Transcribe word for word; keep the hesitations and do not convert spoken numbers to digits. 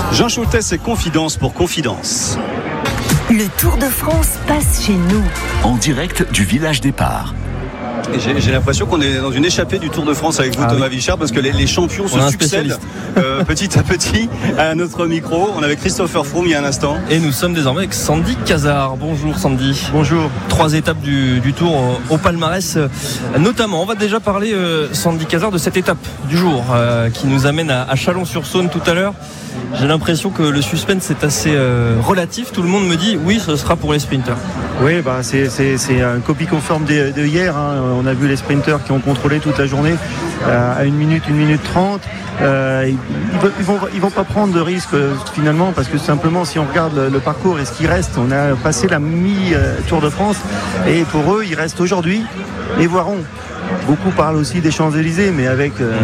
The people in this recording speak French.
Jean Schultes et Confidence pour Confidence. Le Tour de France passe chez nous. En direct du village départ. Et j'ai, j'ai l'impression qu'on est dans une échappée du Tour de France avec vous, ah, Thomas oui. Vichard, parce que les, les champions se succèdent euh, petit à petit à notre micro. On avait Christopher Froome il y a un instant. Et nous sommes désormais avec Sandy Cazard. Bonjour Sandy. Bonjour. Trois étapes du, du Tour au, au palmarès. Euh, notamment, on va déjà parler, euh, Sandy Cazard, de cette étape du jour euh, qui nous amène à, à Chalon-sur-Saône tout à l'heure. J'ai l'impression que le suspense est assez euh, relatif. Tout le monde me dit oui, ce sera pour les sprinters. Oui, bah, c'est, c'est, c'est un copie conforme de, de hier. Hein. On a vu les sprinters qui ont contrôlé toute la journée euh, à une minute, une minute trente. Euh, ils, ils, vont, ils vont pas prendre de risque euh, finalement, parce que simplement, si on regarde le, le parcours et ce qui reste, on a passé la mi-Tour de France et pour eux, il reste aujourd'hui les Voirons. Beaucoup parlent aussi des Champs-Élysées, mais avec euh,